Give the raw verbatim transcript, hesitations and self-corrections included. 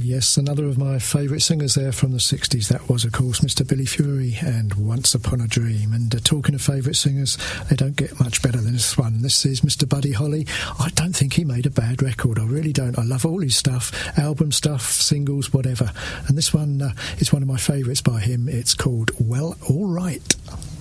Yes, another of my favourite singers there from the sixties. That was, of course, Mister Billy Fury and Once Upon a Dream. And uh, talking of favourite singers, they don't get much better than this one. This is Mister Buddy Holly. I don't think he made a bad record. I really don't. I love all his stuff, album stuff, singles, whatever. And this one uh, is one of my favourites by him. It's called Well, All Right.